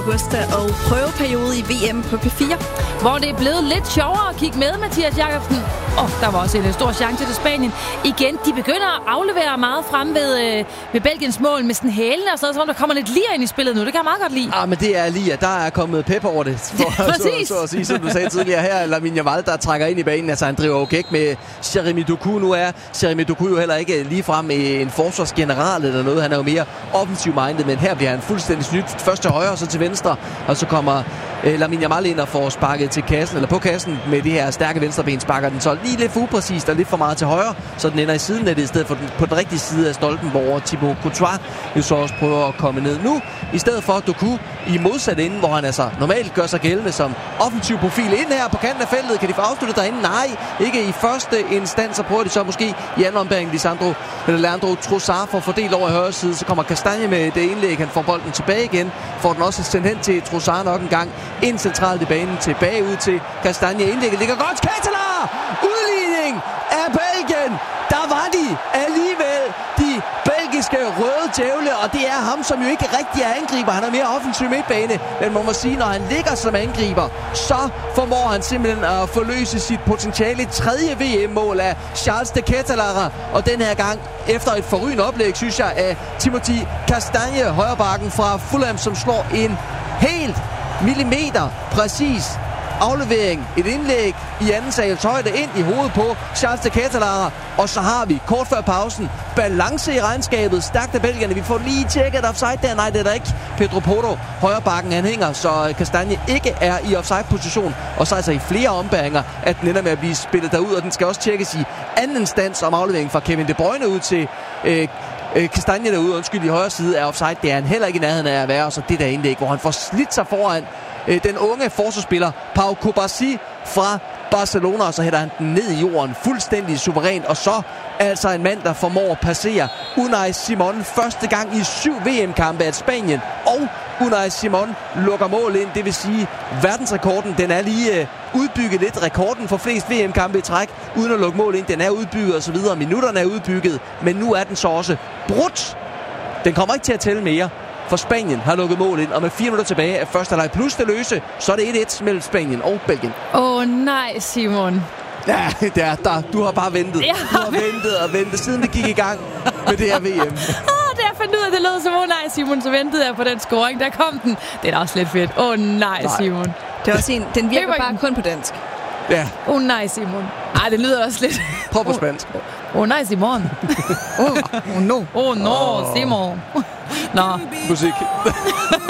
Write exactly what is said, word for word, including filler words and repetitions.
Augusta og prøveperiode i V M på P fire. Hvor det er blevet lidt sjovere at kigge med, Mathias Jakobsen. Og oh, der var også en stor chance til Spanien. Igen, de begynder at aflevere meget frem ved, øh, ved Belgiens mål med sådan hælene og sådan noget, så der kommer lidt lir ind i spillet nu. Det kan jeg meget godt lide. Ah, men det er lir. Der er kommet pep over det. For, ja, præcis. Så, så at sige, som du sagde tidligere her, Lamine Yamal, der trækker ind i banen. Altså, han driver jo gæk med Jeremy Doku. Nu er Jeremy Doku jo heller ikke ligefrem en forsvarsgeneral eller noget. Han er jo mere offensiv-minded, men her bliver han fuldstændig snydt. Først til højre, og så til venstre. Og så kommer øh, Lamine Yamal ind og får sparket til kassen, eller på kassen med det her stærke venstreben, sparker den så lige lidt for upræcist og lidt for meget til højre, så den ender i siden af det i stedet for den, på den rigtige side af stolpen, hvor Thibaut Courtois jo så også prøver at komme ned. Nu, i stedet for Doku i modsat ende, hvor han altså normalt gør sig gældende som offensiv profil ind her på kanten af feltet. Kan de få afsluttet derinde? Nej, ikke i første instans, så prøver de så måske i anden ombæring. Lisandro, eller Leandro Trossard får fordelt over i højre side, så kommer Castagne med det indlæg, han får bolden tilbage igen, får den også sendt hen til Trossard nok en gang, ind centralt i banen, tilbage ud til Castagne. Indlægget ligger godt. Ketelaere! Udligning af Belgien! Der var de alligevel, de belgiske røde djævle, og det er ham, som jo ikke rigtig er angriber. Han er mere offensiv midtbane, men man må sige, når han ligger som angriber, så formår han simpelthen at forløse sit potentiale tredje V M-mål af Charles de Ketelaere, og den her gang efter et forrygende oplæg, synes jeg, af Timothy Castagne, højrebacken fra Fulham, som slår en helt millimeter præcis aflevering, et indlæg i anden sals højde ind i hovedet på Charles de Ketelaere, og så har vi kort før pausen balance i regnskabet, stærkt af belgierne. Vi får lige tjekket offside der. Nej, det er der ikke. Pedro Porro, højrebakken, han hænger, så Castagne ikke er i offside-position, og så altså i flere ombæringer, at den ender med at blive spillet derud, og den skal også tjekkes i anden instans om afleveringen fra Kevin De Bruyne ud til øh, Castagne derude, undskyld, i højre side af offside. Det er han heller ikke i nærheden af at være, og så det der indlæg, hvor han får slidt sig foran den unge forsvarsspiller Pau Kubasi fra Barcelona, og så hætter han den ned i jorden fuldstændig suverænt, og så altså en mand, der formår at passere Unai Simon første gang i syv V M-kampe af Spanien, og Unai Simon lukker mål ind, det vil sige verdensrekorden, den er lige udbygget lidt, rekorden for flest V M-kampe i træk, uden at lukke mål ind, den er udbygget og så videre, minutterne er udbygget, men nu er den så også brudt. Den kommer ikke til at tælle mere, for Spanien har lukket mål ind, og med fire minutter tilbage af første halvleg plus det løse, så er det et et mellem Spanien og Belgien. Åh oh, nej, Simon. Ja, det er der. Du har bare ventet. Jeg har... Du har ventet og ventet, siden det gik i gang med det her V M. Ah, det jeg fandt ud af, det lød som, åh oh, nej, Simon, så ventede jeg på den scoring. Der kom den. Det er da også lidt fedt. Åh oh, nej, nej, Simon. Det er også en, den virker bare kun på dansk. Ja. Åh oh, nej, Simon. Ej, det lyder også lidt... Prøv på spansk. Åh oh, nej, Simon. Åh oh, oh, no. Åh oh, no, oh. Simon. Nå. Musik.